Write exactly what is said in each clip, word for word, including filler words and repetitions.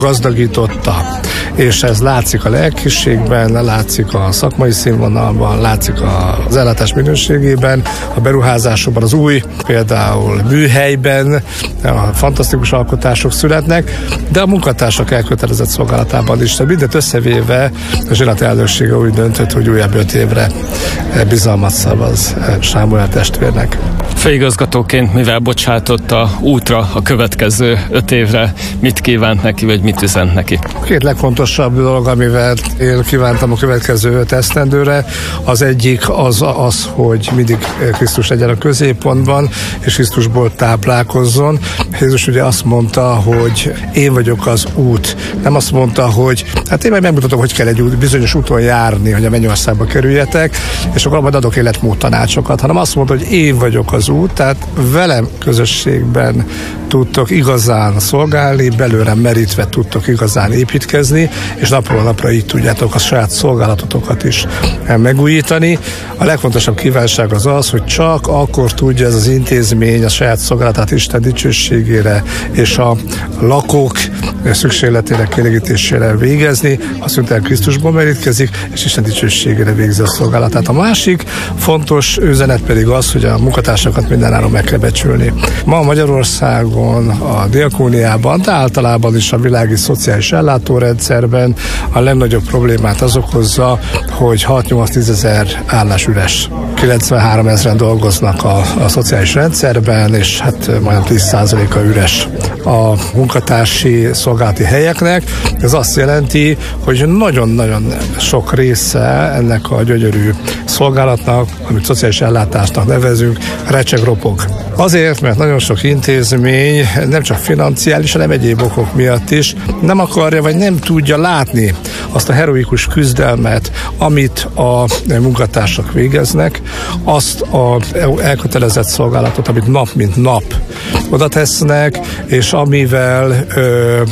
gazdagította, és ez látszik a lelkiségben, látszik a szakmai színvonalban, látszik az ellátás minőségében, a beruházásokban, az új, például műhelyben fantasztikus alkotások születnek, de a munkatársak elkötelezett szolgálatában is. Mindent összevéve a zsinat elnöksége úgy döntött, hogy újabb öt évre bizalmat szavaz Sámuel testvérnek. Főigazgatóként, mivel bocsátotta útra a következő öt évre, mit kívánt neki, vagy mit üzent neki? Két legfontosabb dolog, amivel én kívántam a következő öt esztendőre, az egyik az, az, hogy mindig Krisztus legyen a középpontban, és Krisztusból táplálkozzon. Jézus ugye azt mondta, hogy én vagyok az út. Nem azt mondta, hogy hát én meg megmutatom, hogy kell egy út, bizonyos úton járni, hogy a mennyországba kerüljetek, és akkor majd adok életmód tanácsokat, hanem azt mondta, hogy én vagyok az út, tehát velem közösségben tudtok igazán szolgálni, belőlem merítve tudtok igazán építkezni, és napról napra így tudjátok a saját szolgálatotokat is megújítani. A legfontosabb kívánság az az, hogy csak akkor tudja ez az intézmény a saját szolgálatát Isten dicsőségére és a lakók szükségletének kielégítésére végezni, ha szüntel Krisztusból merítkezik, és Isten dicsőségére végzi a szolgálatát. A másik fontos üzenet pedig az, hogy a munkatársakat mindenáron meg kell becsülni. Ma Magyarországon, a diakóniában, de általában is a világi szociális ellátórendszerben a legnagyobb problémát az okozza, hogy hat-nyolc-tíz ezer állás üres. kilencvenhárom ezeren dolgoznak a, a szociális rendszerben, és hát majdnem tíz százaléka üres a munkatársi szolgálati helyeknek. Ez azt jelenti, hogy nagyon-nagyon sok része ennek a gyönyörű szolgálatnak, amit szociális ellátásnak nevezünk, recseg, ropog. Azért, mert nagyon sok intézmény nem csak financiális, hanem egyéb okok miatt is nem akarja, vagy nem tudja látni azt a heroikus küzdelmet, amit a munkatársak végeznek, azt az elkötelezett szolgálatot, amit nap mint nap oda tesznek, és amivel ö,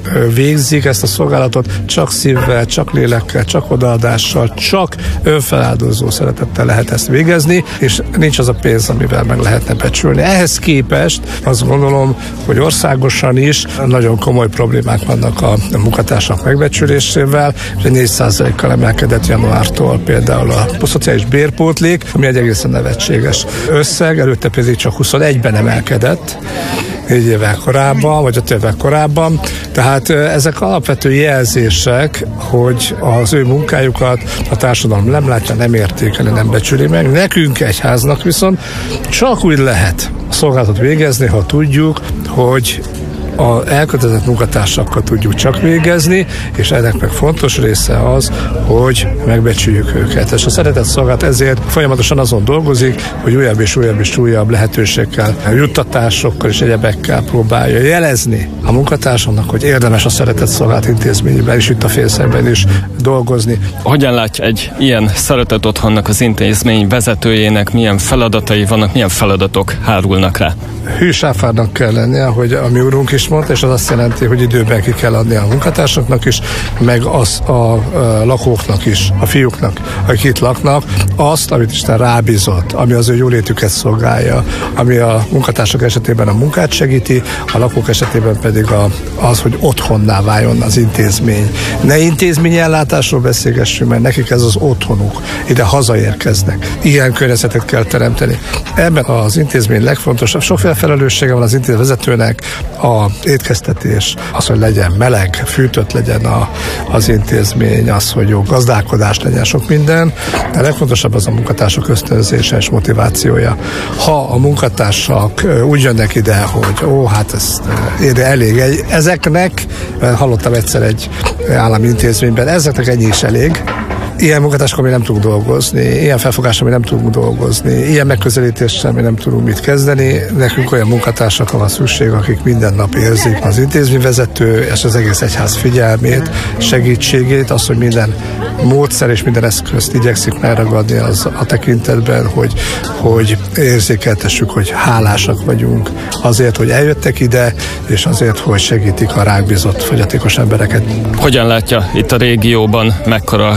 végzik ezt a szolgálatot, csak szívvel, csak lélekkel, csak odaadással, csak önfeláldozó szeretettel lehet ezt végezni, és nincs az a pénz, amivel meg lehetne becsülni. Ehhez képest azt gondolom, hogy országosan is nagyon komoly problémák vannak a munkatársak megbecsülésével, és négy százalékkal emelkedett januártól például a szociális bérpótlék, ami egy egészen nevetséges összeg, előtte pedig csak huszonegyben emelkedett, négy évvel korábban, vagy öt évvel korábban. Tehát ezek alapvető jelzések, hogy az ő munkájukat a társadalom nem látja, nem értékeli, nem becsüli meg. Nekünk egyháznak viszont csak úgy lehet szolgálatot végezni, ha tudjuk, hogy az elkötelezett munkatársakkal tudjuk csak végezni, és ennek meg fontos része az, hogy megbecsüljük őket. És a szeretett szolgálat ezért folyamatosan azon dolgozik, hogy újabb és újabb és újabb lehetőségekkel, juttatásokkal és egyebekkel próbálja jelezni a munkatársaknak, hogy érdemes a szeretett szolgálat intézményében és itt a Félszegben is dolgozni. Hogyan látja egy ilyen szeretett otthonnak az intézmény vezetőjének, milyen feladatai vannak, milyen feladatok hárulnak rá? Hűsáfárnak kell lennie, ahogy a mi úrunk is mondta, és az azt jelenti, hogy időben ki kell adni a munkatársaknak is, meg az a, a lakóknak is, a fiúknak, akik itt laknak, azt, amit Isten rábízott, ami az ő jólétüket szolgálja, ami a munkatársak esetében a munkát segíti, a lakók esetében pedig a, az, hogy otthonná váljon az intézmény. Ne intézményi ellátásról beszélgessünk, mert nekik ez az otthonuk, ide hazaérkeznek. Ilyen környezetet kell teremteni. Ebben az intézmény legfontosabb, sokféle felelőssége van az intézmény vezetőnek, a étkeztetés, az, hogy legyen meleg, fűtött legyen a, az intézmény, az, hogy jó gazdálkodás legyen, sok minden. A legfontosabb az a munkatársak ösztönzése és motivációja. Ha a munkatársak úgy jönnek ide, hogy ó, hát ez elég, ezeknek, hallottam egyszer egy állami intézményben, ezeknek ennyi is elég. Ilyen munkatársakkal mi nem tudunk dolgozni, ilyen felfogással mi nem tudunk dolgozni, ilyen megközelítéssel mi nem tudunk mit kezdeni. Nekünk olyan munkatársakra van szükség, akik minden nap érzik az intézményvezető és az egész egyház figyelmét, segítségét, az, hogy minden módszer és minden eszközt igyekszik megragadni az a tekintetben, hogy, hogy érzékeltessük, hogy hálásak vagyunk azért, hogy eljöttek ide, és azért, hogy segítik a ránk bízott fogyatékos embereket. Hogyan látja itt a régióban, mekkora segítség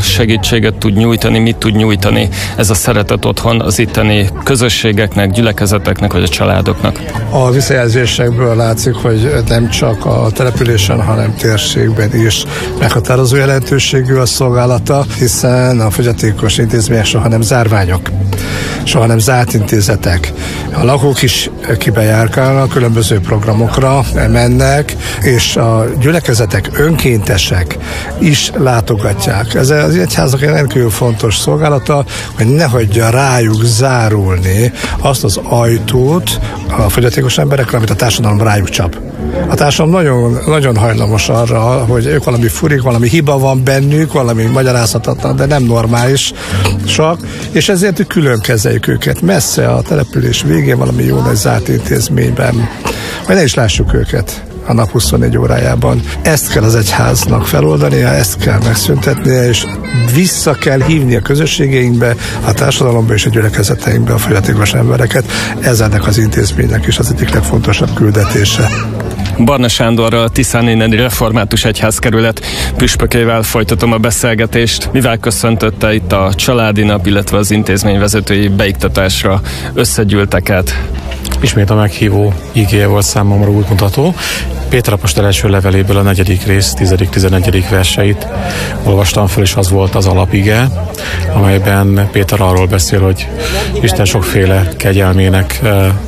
segítséget tud nyújtani, mit tud nyújtani ez a Szeretet Otthon az itteni közösségeknek, gyülekezeteknek vagy a családoknak? A visszajelzésekből látszik, hogy nem csak a településen, hanem térségben is meghatározó jelentőségű a szolgálata, hiszen a fogyatékos intézmények soha nem zárványok, soha nem zárt intézetek. A lakók is kibejárkálnak, különböző programokra mennek, és a gyülekezetek önkéntesek is látogatják. Ez az egyháznak egy rendkívül fontos szolgálata, hogy ne hagyja rájuk zárulni azt az ajtót a fogyatékos emberekre, amit a társadalom rájuk csap. A társadalom nagyon, nagyon hajlamos arra, hogy ők valami furik, valami hiba van bennük, valami magyarázhatatlan, de nem normális csak, és ezért külön kezeljük őket messze a település végén valami jó nagy zárt intézményben, vagy ne is lássuk őket a nap huszonnégy órájában. Ezt kell az egyháznak feloldania, ezt kell megszüntetnie, és vissza kell hívni a közösségeinkbe, a társadalomba és a gyülekezeteinkbe a fogyatékos embereket. Ez ennek az intézménynek is az egyik legfontosabb küldetése. Barna Sándorral, a Tiszáninneni Református Egyházkerület püspökével folytatom a beszélgetést. Mivel köszöntötte itt a családi nap, illetve az intézményvezetői beiktatásra összegyűlteket? Ismét a meghívó igéje volt számomra útmutató. Péter apostol első leveléből a negyedik rész, tizedik-tizenegyedik verseit olvastam föl, és az volt az alapige, amelyben Péter arról beszél, hogy Isten sokféle kegyelmének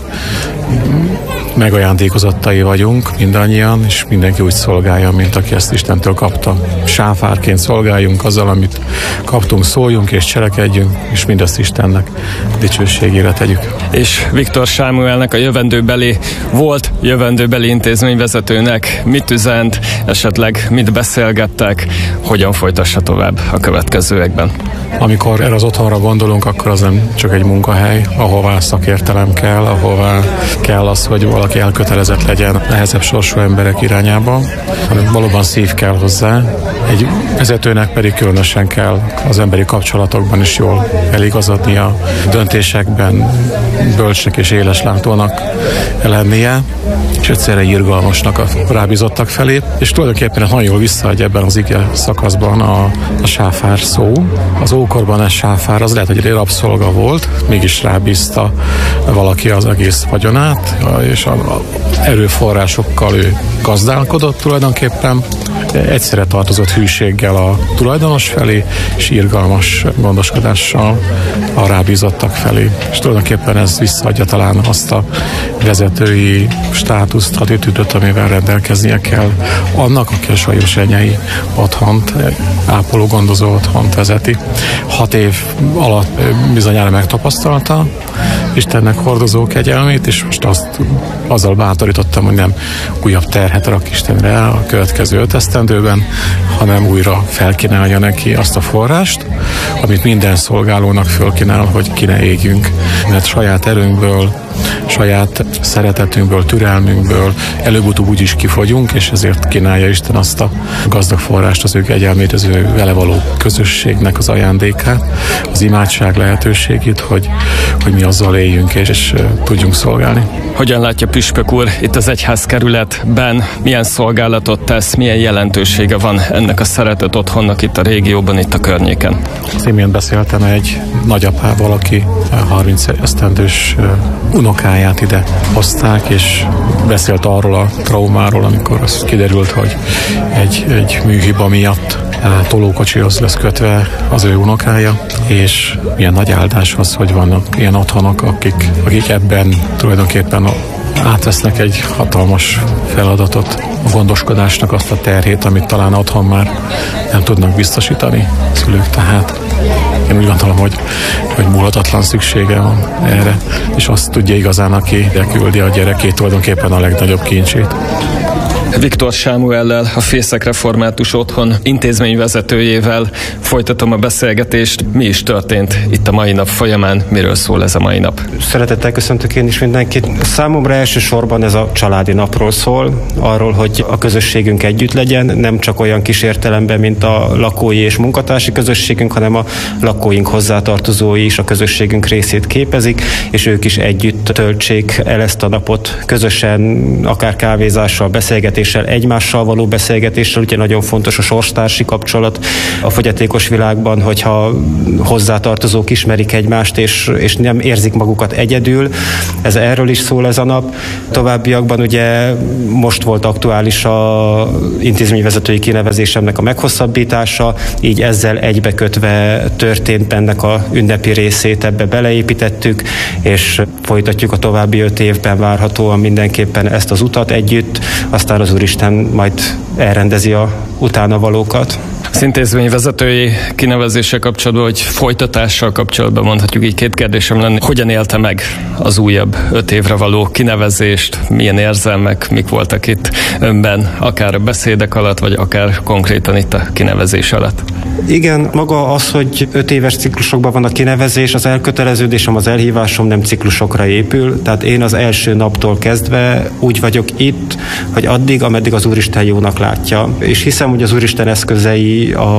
megajándékozottai vagyunk mindannyian, és mindenki úgy szolgálja, mint aki ezt Istentől kapta. Sáfárként szolgáljunk azzal, amit kaptunk, szóljunk és cselekedjünk, és mindezt Istennek dicsőségére tegyük. És Viktor Sámuelnek, a jövendőbeli, volt jövendőbeli intézményvezetőnek mit üzent, esetleg mit beszélgettek, hogyan folytassa tovább a következőekben? Amikor erre az otthonra gondolunk, akkor az nem csak egy munkahely, ahová szakértelem kell, ahová kell az, hogy valaki elkötelezett legyen nehezebb sorsú emberek irányába, hanem valóban szív kell hozzá. Egy vezetőnek pedig különösen kell az emberi kapcsolatokban is jól eligazodnia, döntésekben bölcsnek és éleslátónak lennie, és egyszerre irgalmasnak a rábízottak felé, és tulajdonképpen nagyon jól visszaadja ebben az ige szakaszban a, a sáfár szó. Az ókorban ez sáfár, az lehet, hogy egy rabszolga volt, mégis rábízta valaki az egész vagyonát, és a, a erőforrásokkal ő gazdálkodott tulajdonképpen, egyszerre tartozott hűséggel a tulajdonos felé, és irgalmas gondoskodással a rábízottak felé. És tulajdonképpen ez visszaadja talán azt a vezetői státuszt, attitűdöt, amivel rendelkeznie kell annak, aki a Sajós Enyei otthont, ápoló gondozó otthont vezeti. Hat év alatt bizonyára megtapasztalta Istennek hordozó kegyelmét, és most azt azzal bátorítottam, hogy nem újabb terhet rak Istenre a következő öt esztendőben, hanem újra felkínálja neki azt a forrást, amit minden szolgálónak fölkínál, hogy ki ne égjünk. Mert saját erőnkből, saját szeretetünkből, türelmünkből előbb-utóbb úgyis kifogyunk, és ezért kínálja Isten azt a gazdag forrást, az ő kegyelmét, az ő vele való közösségnek az ajándékát, az imádság lehetőségét, hogy, hogy mi azzal éljünk és, és tudjunk szolgálni. Hogyan látja püspök úr itt az egyházkerületben, milyen szolgálatot tesz, milyen jelentősége van ennek a Szeretet Otthonnak itt a régióban, itt a környéken? Az imént beszéltem egy nagyapával, aki harminc esztendős unokáját ide hozták, és beszélt arról a traumáról, amikor az kiderült, hogy egy, egy műhiba miatt tolókocsihoz lesz kötve az ő unokája, és milyen nagy áldás az, hogy vannak ilyen otthonok, akik, akik ebben tulajdonképpen átvesznek egy hatalmas feladatot, a gondoskodásnak azt a terhét, amit talán otthon már nem tudnak biztosítani szülők, tehát én úgy gondolom, hogy, hogy múlhatatlan szüksége van erre, és azt tudja igazán, aki küldi a gyerekét, tulajdonképpen a legnagyobb kincsét. Viktor Sámuellel, a Fészek Református Otthon intézményvezetőjével folytatom a beszélgetést. Mi is történt itt a mai nap folyamán? Miről szól ez a mai nap? Szeretettel köszöntök én is mindenkit. Számomra elsősorban ez a családi napról szól, arról, hogy a közösségünk együtt legyen, nem csak olyan kis értelemben, mint a lakói és munkatársi közösségünk, hanem a lakóink hozzátartozói is a közösségünk részét képezik, és ők is együtt töltsék el ezt a napot közösen, akár kávézással, beszélgetéssel, beszélgetéssel, egymással való beszélgetéssel, ugye nagyon fontos a sorstársi kapcsolat a fogyatékos világban, hogyha hozzátartozók ismerik egymást, és, és nem érzik magukat egyedül. Ez erről is szól ez a nap. Továbbiakban ugye most volt aktuális a intézményvezetői kinevezésemnek a meghosszabbítása, így ezzel egybekötve történt ennek a ünnepi részét, ebbe beleépítettük, és folytatjuk a további öt évben várhatóan mindenképpen ezt az utat együtt, aztán az Úristen majd elrendezi a utána valókat. Az intézményvezetői kinevezése kapcsolatban, vagy folytatással kapcsolatban mondhatjuk, így két kérdésem lenne. Hogyan élte meg az újabb öt évre való kinevezést? Milyen érzelmek, mik voltak itt önben, akár a beszédek alatt, vagy akár konkrétan itt a kinevezés alatt? Igen, maga az, hogy öt éves ciklusokban van a kinevezés, az elköteleződésem, az elhívásom nem ciklusokra épül, tehát én az első naptól kezdve úgy vagyok itt, hogy addig, ameddig az Úristen jónak látja. És hiszem, hogy az Úristen eszközei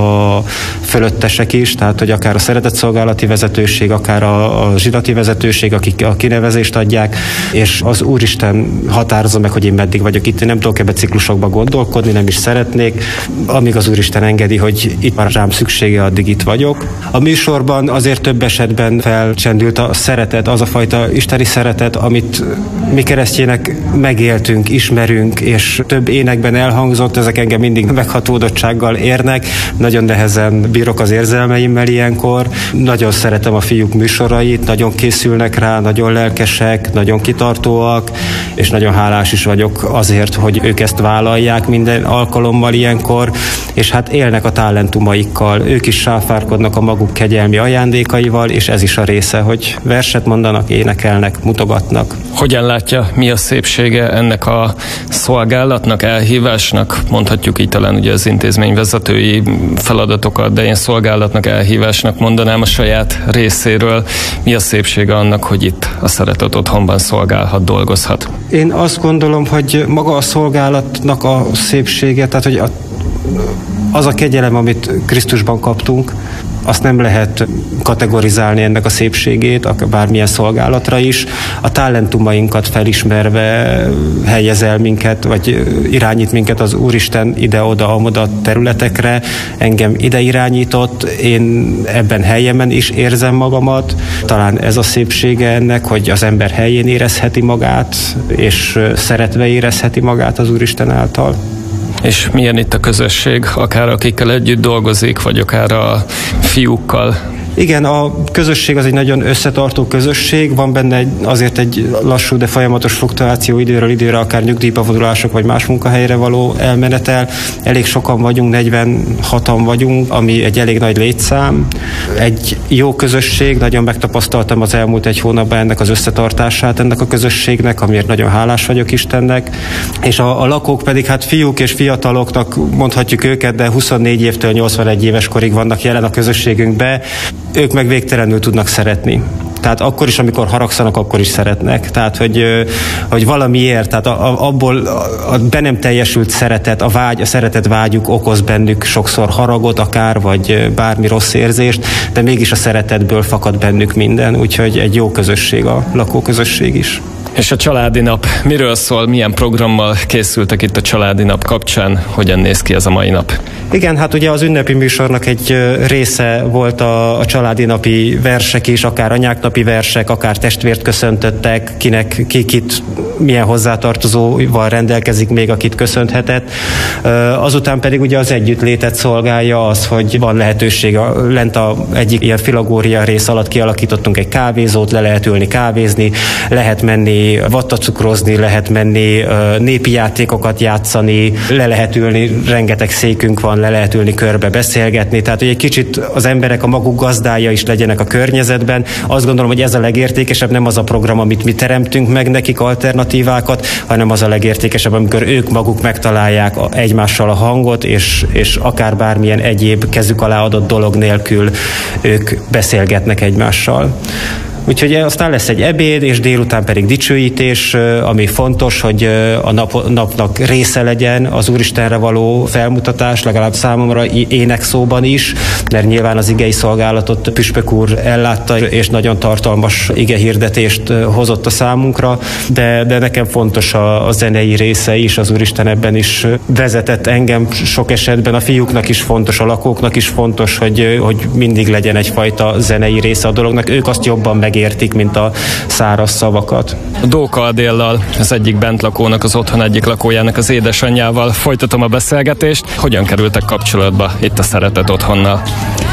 a fölöttesek is, tehát hogy akár a szeretetszolgálati vezetőség, akár a, a zsidati vezetőség, akik a kinevezést adják, és az Úristen határozza meg, hogy én meddig vagyok itt. Én nem tudok ebbe ciklusokba gondolkodni, nem is szeretnék. Amíg az Úristen engedi, hogy itt már rám szüksége, addig itt vagyok. A műsorban azért több esetben felcsendült a szeretet, az a fajta isteni szeretet, amit mi keresztjének megéltünk, ismerünk, és több énekben elhangzott, ezek engem mindig meghatódottsággal érnek. Nagyon nehezen bírok az érzelmeimmel ilyenkor. Nagyon szeretem a fiúk műsorait, nagyon készülnek rá, nagyon lelkesek, nagyon kitartóak, és nagyon hálás is vagyok azért, hogy ők ezt vállalják minden alkalommal ilyenkor, és hát élnek a talentumaikkal. Ők is sáfárkodnak a maguk kegyelmi ajándékaival, és ez is a része, hogy verset mondanak, énekelnek, mutogatnak. Hogyan látja, mi a szépsége ennek a szolgálatnak, elhívásnak? Mondhatjuk így talán ugye az intézményvezetői feladatokat, de én szolgálatnak, elhívásnak mondanám a saját részéről. Mi a szépsége annak, hogy itt a Szeretet Otthonban szolgálhat, dolgozhat? Én azt gondolom, hogy maga a szolgálatnak a szépsége, tehát hogy a, az a kegyelem, amit Krisztusban kaptunk, azt nem lehet kategorizálni ennek a szépségét, bármilyen szolgálatra is. A talentumainkat felismerve helyez el minket, vagy irányít minket az Úristen ide-oda, amoda területekre. Engem ide irányított, én ebben helyemen is érzem magamat. Talán ez a szépsége ennek, hogy az ember helyén érezheti magát, és szeretve érezheti magát az Úristen által. És milyen itt a közösség, akár akikkel együtt dolgozik, vagy akár a fiúkkal? Igen, a közösség az egy nagyon összetartó közösség, van benne azért egy lassú, de folyamatos fluktuáció időről időre, akár nyugdíjba vonulások, vagy más munkahelyre való elmenetel. Elég sokan vagyunk, negyvenhatan vagyunk, ami egy elég nagy létszám. Egy jó közösség, nagyon megtapasztaltam az elmúlt egy hónapban ennek az összetartását ennek a közösségnek, amiért nagyon hálás vagyok Istennek. És a, a lakók pedig hát fiúk és fiataloknak mondhatjuk őket, de huszonnégy évtől nyolcvanegy éves korig vannak jelen a közösségünkbe. Ők meg végtelenül tudnak szeretni. Tehát akkor is, amikor haragszanak, akkor is szeretnek. Tehát, hogy, hogy valamiért, tehát abból a be nem teljesült szeretet, a vágy, a szeretet vágyuk okoz bennük sokszor haragot akár, vagy bármi rossz érzést, de mégis a szeretetből fakad bennük minden, úgyhogy egy jó közösség a lakóközösség is. És a családi nap miről szól, milyen programmal készültek itt a családi nap kapcsán, hogyan néz ki ez a mai nap? Igen, hát ugye az ünnepi műsornak egy része volt a, a családi napi versek is, akár anyáknapi versek, akár testvért köszöntöttek, kinek, kikit, milyen hozzátartozóval rendelkezik még, akit köszönhetett. Azután pedig ugye az együttlétet szolgálja az, hogy van lehetőség, lent a egyik ilyen filagória rész alatt kialakítottunk egy kávézót, le lehet ülni kávézni, lehet menni vattacukrozni, lehet menni népi játékokat játszani, le lehet ülni, rengeteg székünk van, le lehet ülni körbe beszélgetni, tehát hogy egy kicsit az emberek a maguk gazdája is legyenek a környezetben. Azt gondolom, hogy ez a legértékesebb, nem az a program, amit mi teremtünk meg nekik alternatívákat, hanem az a legértékesebb, amikor ők maguk megtalálják egymással a hangot, és, és akár bármilyen egyéb kezük alá adott dolog nélkül ők beszélgetnek egymással. Úgyhogy aztán lesz egy ebéd, és délután pedig dicsőítés, ami fontos, hogy a nap, napnak része legyen az Úristenre való felmutatás, legalább számomra énekszóban is, mert nyilván az igei szolgálatot püspök úr ellátta, és nagyon tartalmas igehirdetést hozott a számunkra, de, de nekem fontos a, a zenei része is, az Úristen ebben is vezetett engem sok esetben, a fiúknak is fontos, a lakóknak is fontos, hogy, hogy mindig legyen egyfajta zenei része a dolognak, ők azt jobban megértik, mint a száraz szavakat. Dóka Adéllal, az egyik bentlakónak, az otthon egyik lakójának az édesanyjával folytatom a beszélgetést. Hogyan kerültek kapcsolatba itt a Szeretet Otthonnal?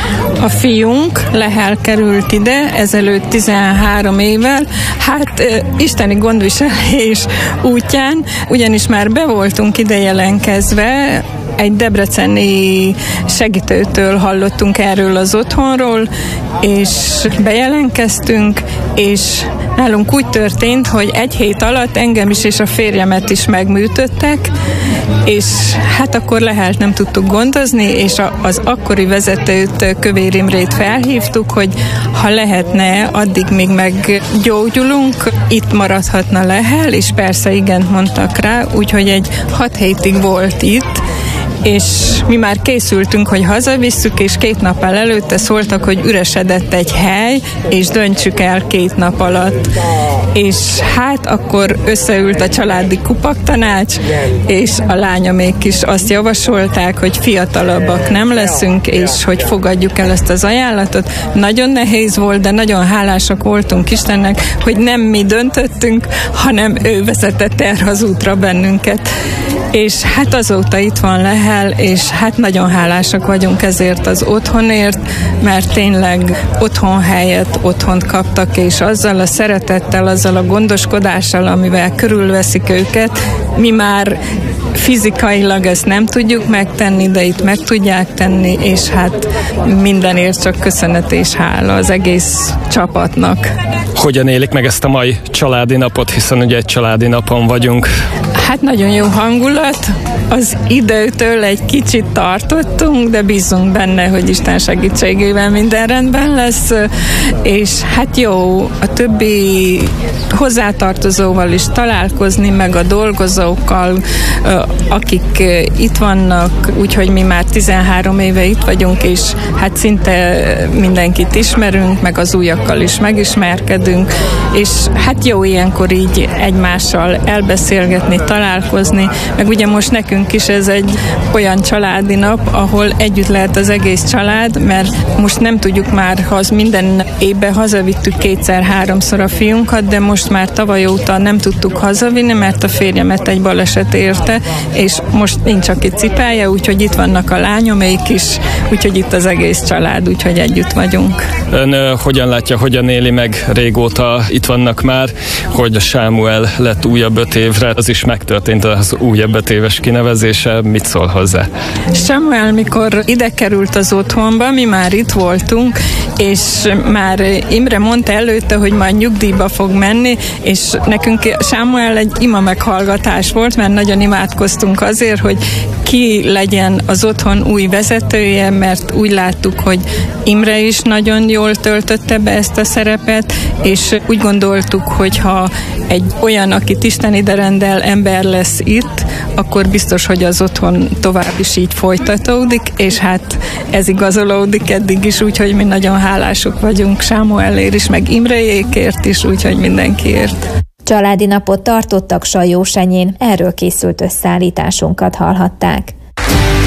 A fiunk Lehel került ide ezelőtt tizenhárom évvel, hát e, isteni gondviselés útján, ugyanis már be voltunk ide jelentkezve, egy debreceni segítőtől hallottunk erről az otthonról, és bejelentkeztünk, és nálunk úgy történt, hogy egy hét alatt engem is és a férjemet is megműtöttek, és hát akkor Lehelt nem tudtuk gondozni, és az akkori vezetőt, Kövér Imrét felhívtuk, hogy ha lehetne, addig még meggyógyulunk, itt maradhatna Lehel, és persze igent mondtak rá, úgyhogy egy hat hétig volt itt, és mi már készültünk, hogy hazavisszük, és két nappal előtte szóltak, hogy üresedett egy hely, és döntsük el két nap alatt. És hát akkor összeült a családi kupaktanács, és a lányomék is azt javasolták, hogy fiatalabbak nem leszünk, és hogy fogadjuk el ezt az ajánlatot. Nagyon nehéz volt, de nagyon hálásak voltunk Istennek, hogy nem mi döntöttünk, hanem ő vezetett erre az útra bennünket. És hát azóta itt van Lehel, és hát nagyon hálásak vagyunk ezért az otthonért, mert tényleg otthonhelyet, otthont kaptak, és azzal a szeretettel, azzal a gondoskodással, amivel körülveszik őket, mi már fizikailag ezt nem tudjuk megtenni, de itt meg tudják tenni, és hát mindenért csak köszönet és hála az egész csapatnak. Hogyan élik meg ezt a mai családi napot, hiszen ugye egy családi napon vagyunk? Hát nagyon jó hangulat, az időtől egy kicsit tartottunk, de bízunk benne, hogy Isten segítségével minden rendben lesz, és hát jó a többi hozzátartozóval is találkozni, meg a dolgozókkal, akik itt vannak, úgyhogy mi már tizenhárom éve itt vagyunk, és hát szinte mindenkit ismerünk, meg az újakkal is megismerkedünk, és hát jó ilyenkor így egymással elbeszélgetni, találkozni, meg ugye most nekünk is ez egy olyan családi nap, ahol együtt lehet az egész család, mert most nem tudjuk már, ha az minden évben hazavittük kétszer-háromszor a fiunkat, de most már tavaly óta nem tudtuk hazavinni, mert a férjemet egy baleset érte, és most nincs aki cipelje, úgyhogy itt vannak a lányomék is, úgyhogy itt az egész család, úgyhogy együtt vagyunk. Ön uh, hogyan látja, hogyan éli meg, régóta itt vannak már, hogy a Sámuel lett újabb öt évre, az is megtörtént az újabb öt éves kinevezése, mit szól hozzá? Sámuel, mikor ide került az otthonba, mi már itt voltunk, és már Imre mondta előtte, hogy majd nyugdíjba fog menni, és nekünk Sámuel egy ima meghallgatás volt, mert nagyon imádkoztunk azért, hogy ki legyen az otthon új vezetője, mert úgy láttuk, hogy Imre is nagyon jól töltötte be ezt a szerepet, és úgy gondoltuk, hogy ha egy olyan, akit Isten ide rendel, ember lesz itt, akkor biztos, hogy az otthon tovább is így folytatódik, és hát ez igazolódik eddig is, úgyhogy mi nagyon hálások vagyunk Sámuelért is, meg Imrejékért is, úgyhogy mindenkiért. Családi napot tartottak Sajósenyén, erről készült összeállításunkat hallhatták.